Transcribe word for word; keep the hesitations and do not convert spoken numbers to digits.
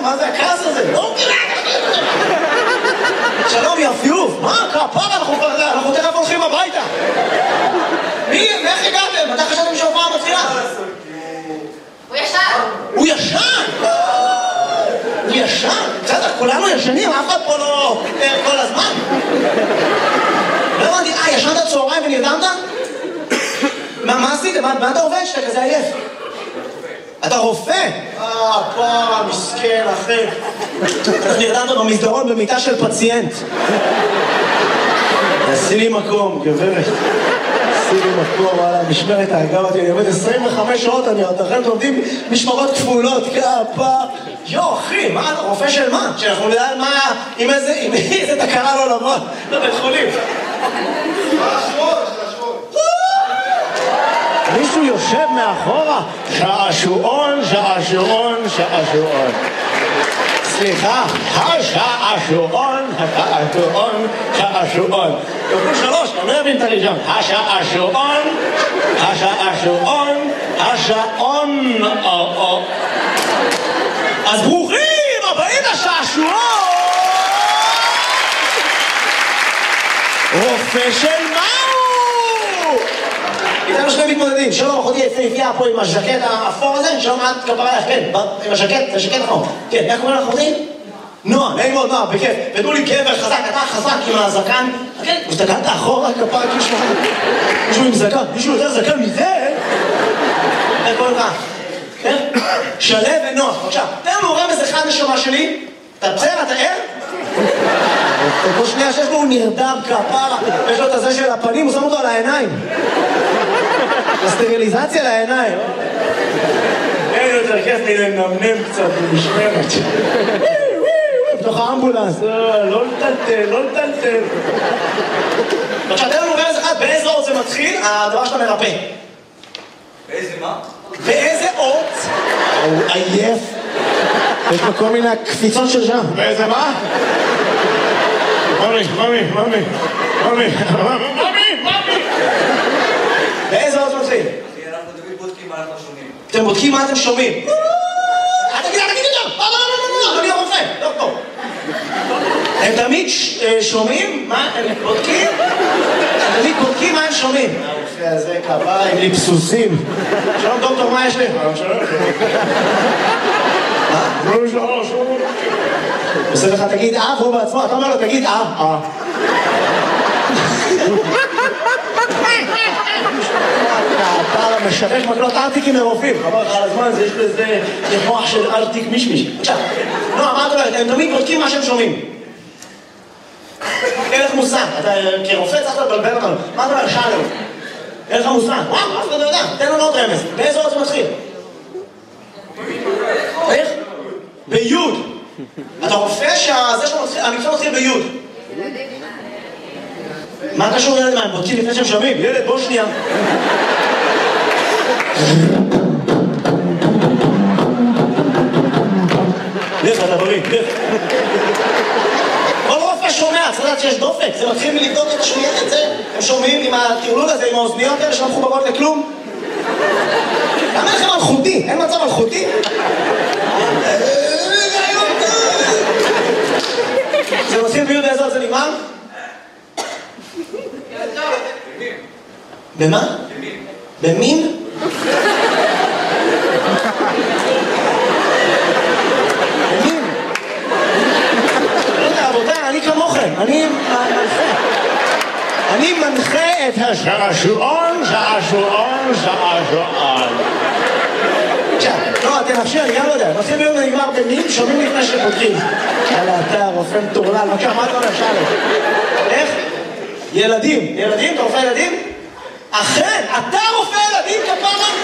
מה זה הכעס הזה? לא מבינה! שלום יפיוף, מה? כפרה, אנחנו תכף הולכים הביתה. מי? ואיך הגעתם? מתי חשבתם שהופעה מתחילה? הוא ישן! הוא ישן! הוא ישן? בסדר, כולנו ישנים, אף אחד פה לא כל הזמן. לא הבנתי, אה, ישנת צהריים ונרדמת? מה עשית? מה אתה עובד שאתה כזה עייף? אתה רופא? אה, פעם, מסכן, אחי. אתה נרדמת במסדרון במיטה של פציינט. עשי לי מקום, גברת. עשי לי מקום, וואלה, משמרת האגב אותי, אני עובד עשרים וחמש שעות, אני עוד לכם עובדים משמרות כפולות, כפה. יו, אחי, מה אתה רופא של מה? שאנחנו נדע מה, עם איזה, עם איזה תקרה לא לבוא לבית חולים. מישהו יושב מאחורה, שעשועון, שעשועון, שעשועון. סליחה, השעשועון, השעשועון, שעשועון. כפול שלוש, אני לא מבין את הראשון. השעשועון, השעשועון, השעון. אז ברוכים הבאים לשעשועון! רופא של מהו? איתנו שני מתמודדים, שלום, אחותי יפהפייה פה עם הז'קט האפור הזה, שלום, את כפרה לך, כן, עם הז'קט, הז'קט אפור. כן, איך קוראים לך אחותי? נועה, נעים מאוד, נועה, בכיף. ותנו לי גבר חזק, אתה חזק עם הזקן. כן, הסתכלת אחורה, כפרה, מישהו מישהו עם זקן, מישהו יותר זקן מזה? איך קוראים לך? כן? שלב ונועה, בבקשה. תן לנו רמז אחד נשמה שלי. אתה בסדר, אתה ער? כל שנייה שיש לו הוא נרדם כפרה, יש לו את הזה של הפנים, הוא שם אותו על העיניים. הסטריליזציה לעיניים. אין יותר כיף לי לנמנם קצת במשמרת. בתוך האמבולנס, לא לטלטל, לא לטלטל. עכשיו, תן לנו רמז אחד, באיזה אות זה מתחיל, הדבר שאתה מרפא. באיזה מה? באיזה אות? הוא עייף. יש לו כל מיני קפיצות של שם. באיזה מה? ממי, ממי, ממי, ממי, ממי, ממי. באיזה אות מתחיל? אנחנו תמיד בודקים מה אנחנו שומעים. אתם בודקים מה אתם שומעים? אל תגיד, אל תגיד את זה! לא, לא, לא, לא, אדוני הרופא, לא פה. הם תמיד שומעים? מה הם בודקים? הם תמיד בודקים מה הם שומעים. הרופא הזה קבע עם ליפסוסים. שלום דוקטור, מה יש לי? שלום. מה? לא, שלום, שלום. עושה לך תגיד אה, והוא בעצמו, אתה אומר לו תגיד אה, אה. הפער המשבש מקלות ארטיקים מרופאים. חבר לך על הזמן, יש לזה מוח של ארטיק מישמיש. בבקשה. נועה, מה את אומרת? הם תמיד בודקים מה שהם שומעים. אין לך מושג. אתה כרופא צריך לבלבל אותנו. מה אתה אומר? שאלו. אין לך מושג. וואו, אף אחד לא יודע. תן לנו עוד רמז. באיזה אות זה מתחיל? איך? ביוד. אתה רופא שהמקצוע מתחיל ביוד. מה קשור ילד? מה, הם בודקים לפני שהם שומעים? ילד, בוא שנייה. לך, אתה בריא, לך. כל רופא שומע, צריך לדעת שיש דופק. זה מתחיל מלבדוק את השמיעה, את זה. הם שומעים עם הטירלול הזה, עם האוזניות האלה שלא מחוברות לכלום. למה לכם מלכותי? אין מצב מלכותי? זה מתחיל ביוד באיזה עוד זה נגמר? במה? במין? במין? רבותיי, אני כמוכם, אני מנחה. אני מנחה את השעשועון, שעשועון, שעשועון. עכשיו, לא, תנחשי, אני גם לא יודע. מתחיל ביום ונגמר במין, שומעים לפני שפותחים. יאללה, אתה רופא מטורלל, בבקשה, מה אתה אומר, שאלה? איך? ילדים. ילדים? אתה רופא ילדים? אכן, אתה רופא ילדים כפרה?